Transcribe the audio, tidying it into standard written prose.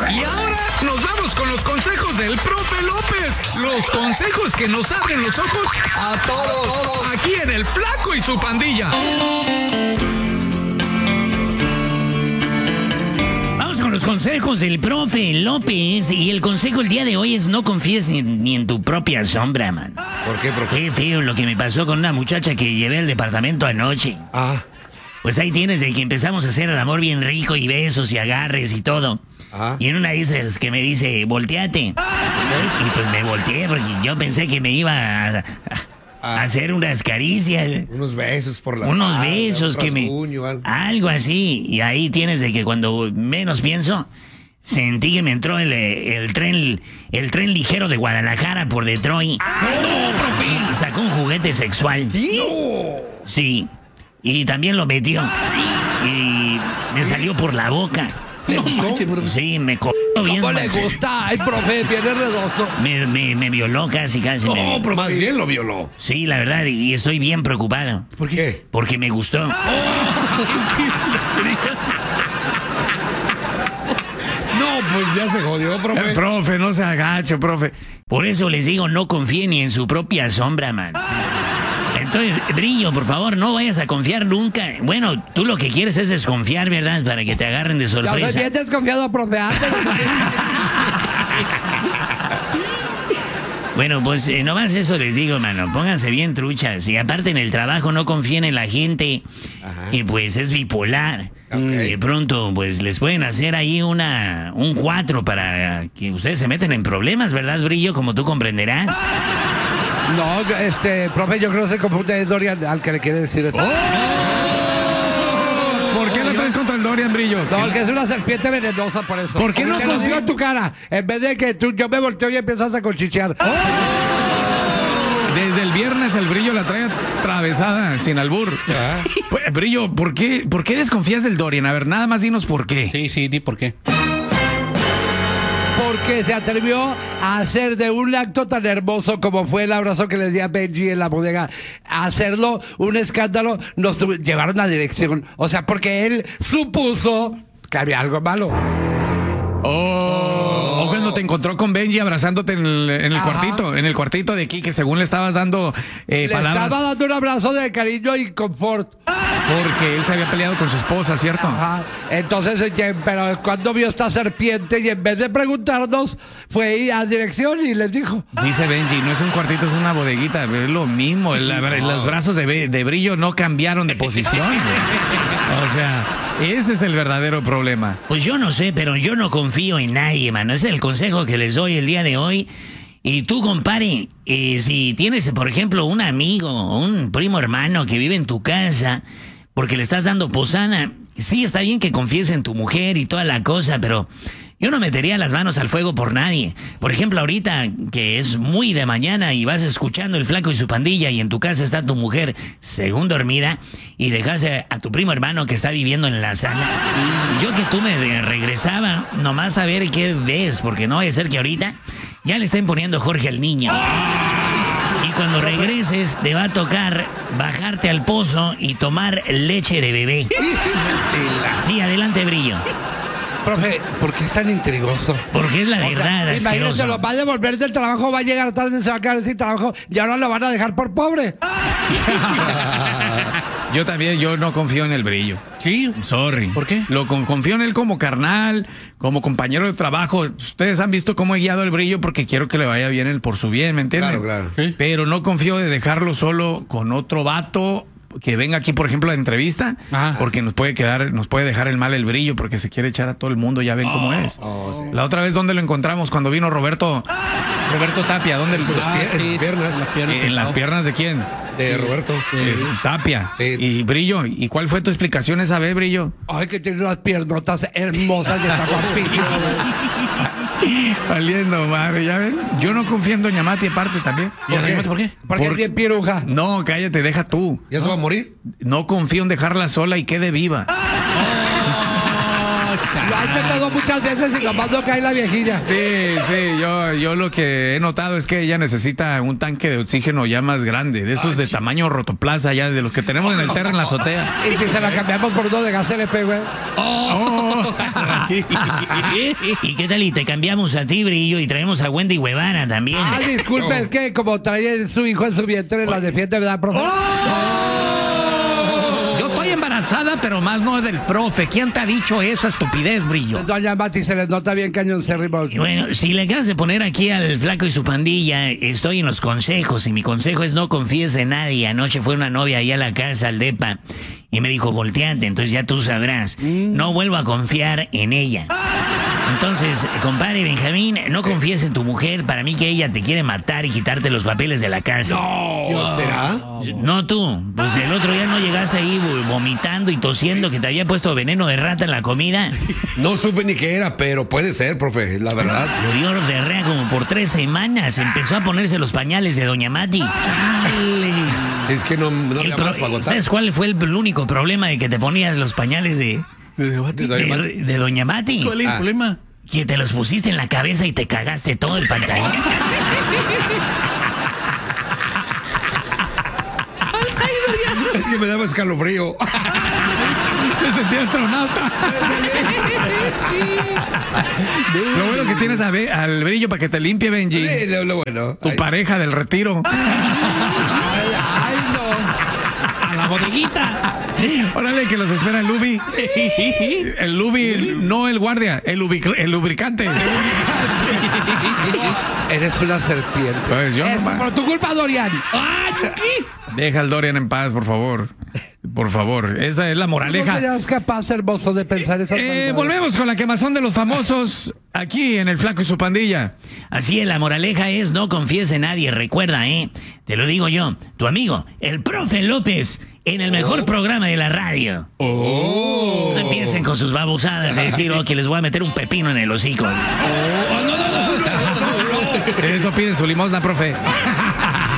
Y ahora nos vamos con los consejos del profe López. Los consejos que nos abren los ojos a todos. Aquí en El Flaco y su Pandilla. Vamos con los consejos del profe López. Y el consejo el día de hoy es no confíes ni en tu propia sombra, man. ¿Por qué, profe? Qué feo lo que me pasó con una muchacha que llevé al departamento anoche. Pues ahí tienes de que empezamos a hacer el amor bien rico y besos y agarres y todo. Y en una de esas que me dice, volteate. Y pues me volteé porque yo pensé que me iba a hacer unas caricias. Unos besos por la Unos espalda, besos un que me... rasguño, Algo así. Y ahí tienes de que cuando menos pienso, sentí que me entró el tren ligero de Guadalajara por Detroit. Sí, sacó un juguete sexual. Sí. Y también lo metió. Y me salió por la boca. ¿Le gustó? Sí, me cogió bien. ¿Cómo le macho. gusta? Ay, profe, viene redoso. Me violó casi me violó. Pero más bien lo violó. Sí, la verdad, y estoy bien preocupado. ¿Por qué? Porque me gustó. No, Pues ya se jodió, profe. Profe, no se agache, profe. Por eso les digo, no confíen ni en su propia sombra, man. Entonces, Brillo, por favor, no vayas a confiar nunca. Bueno, tú lo que quieres es desconfiar, ¿verdad? Para que te agarren de ya soy sorpresa. bien desconfiado, profe. Antes Bueno, pues nomás eso les digo, mano. Pónganse bien truchas. Y aparte en el trabajo no confíen en la gente que pues es bipolar. De pronto pues les pueden hacer ahí un 4 para que ustedes se meten en problemas, ¿verdad, Brillo? Como tú comprenderás. No, profe, yo creo que se confunde, es Dorian al que le quiere decir eso. ¿Por qué la traes contra el Dorian, Brillo? No, que es una serpiente venenosa por eso. ¿Por qué no Te lo confío? digo en tu cara. En vez de que yo me volteo y empiezas a conchichear. Desde el viernes el Brillo la trae atravesada, sin albur. Pues, Brillo, ¿por qué desconfías del Dorian? A ver, nada más dinos por qué. Sí, di por qué. Porque se atrevió a hacer de un acto tan hermoso como fue el abrazo que le di a Benji en la bodega, a hacerlo un escándalo, nos llevaron a dirección. O sea, porque él supuso que había algo malo. O cuando te encontró con Benji abrazándote en el cuartito de aquí, que según le estabas dando Le palabras. estaba dando un abrazo de cariño y confort. Porque él se había peleado con su esposa, ¿cierto? Entonces, pero cuando vio esta serpiente y en vez de preguntarnos, fue a dirección y les dijo. Dice Benji, no es un cuartito, es una bodeguita. Es lo mismo. Los brazos de Brillo no cambiaron de posición. O sea, ese es el verdadero problema. Pues yo no sé, pero yo no confío en nadie, mano. Ese es el consejo que les doy el día de hoy. Y tú, compadre, si tienes, por ejemplo, un amigo o un primo hermano que vive en tu casa porque le estás dando posada, sí, está bien que confíes en tu mujer y toda la cosa, pero yo no metería las manos al fuego por nadie. Por ejemplo, ahorita que es muy de mañana y vas escuchando El Flaco y su Pandilla y en tu casa está tu mujer según dormida y dejaste a tu primo hermano que está viviendo en la sala, yo que tú me regresaba nomás a ver qué ves, porque no vaya a ser que ahorita ya le estén poniendo Jorge al niño. Y cuando regreses te va a tocar bajarte al pozo y tomar leche de bebé. Sí, adelante, Brillo. Profe, ¿por qué es tan intrigoso? Porque es la verdad, Imagínate, asqueroso. lo va a devolver del trabajo, va a llegar tarde, se va a quedar sin trabajo y ahora lo van a dejar por pobre. Yo también, yo no confío en el Brillo. Sí. Sorry. ¿Por qué? Confío en él como carnal, como compañero de trabajo. Ustedes han visto cómo he guiado al Brillo porque quiero que le vaya bien por su bien, ¿me entienden? Claro. Sí. Pero no confío de dejarlo solo con otro vato que venga aquí, por ejemplo, a la entrevista, porque nos puede dejar el mal el Brillo porque se quiere echar a todo el mundo, ya ven cómo es. Sí. La otra vez, ¿dónde lo encontramos? Cuando vino Roberto Tapia, ¿dónde lo sus piernas. ¿En las piernas de quién? De Roberto. Es Tapia. Sí. Y Brillo, ¿y cuál fue tu explicación esa vez, Brillo? Ay, que tiene unas piernotas hermosas y está guapísimo. Valiendo madre, ¿ya ven? Yo no confío en Doña Mati aparte también. ¿Por qué? Porque es bien piruja. No, cállate, deja tú. ¿Ya se va a morir? No confío en dejarla sola y quede viva. Lo has intentado muchas veces y nomás no cae la viejilla. Sí, yo lo que he notado es que ella necesita un tanque de oxígeno ya más grande, de esos de tamaño rotoplaza, ya de los que tenemos en el terra en la azotea. Y si se la cambiamos por uno de gas LP, güey. ¿Y qué tal? Y te cambiamos a ti, Brillo, y traemos a Wendy Guevara también. Ah, disculpe, es que como trae su hijo en su vientre, la defiende, ¿verdad, profe? Yo estoy embarazada, pero más no del profe. ¿Quién te ha dicho esa estupidez, Brillo? Doña Mati, se les nota bien cañoncérrimo. Y bueno, si le acabas de poner aquí al flaco y su pandilla, estoy en los consejos, y mi consejo es no confíes en nadie. Anoche fue una novia ahí a la casa, al depa, y me dijo, volteate, entonces ya tú sabrás. No vuelvo a confiar en ella. Entonces, compadre Benjamín, no confíes en tu mujer. Para mí que ella te quiere matar y quitarte los papeles de la casa. ¿Será? No tú. Pues el otro día no llegaste ahí vomitando y tosiendo que te había puesto veneno de rata en la comida. No supe ni qué era, pero puede ser, profe, la verdad. Le dio diarrea como por 3 semanas. Empezó a ponerse los pañales de Doña Mati. Es que no El había pro- más para agotar. ¿Sabes cuál fue el único problema de que te ponías los pañales de Doña Mati? ¿Cuál es el problema? Que te los pusiste en la cabeza y te cagaste todo el pantalón. Es que me daba escalofrío. Se sentía astronauta. Lo bueno que tienes al Brillo para que te limpie, Benji. Sí, lo bueno. Tu Ay, pareja del retiro. Ay, no. A la bodeguita. Órale, que los espera el Lubi. El Lubi, no el guardia, el lubricante. Eres una serpiente. Pues yo Es nomás. por tu culpa, Dorian. Deja al Dorian en paz, por favor. Por favor, esa es la ¿No moraleja. serías capaz, hermoso, de pensar esas barbaridades? Volvemos con la quemazón de los famosos aquí en El Flaco y su pandilla. Así es, la moraleja es no confíes en nadie. Recuerda, te lo digo yo, tu amigo, el profe López, en el mejor programa de la radio. No empiecen con sus babosadas de decir, que les voy a meter un pepino en el hocico. Eso piden su limosna, profe.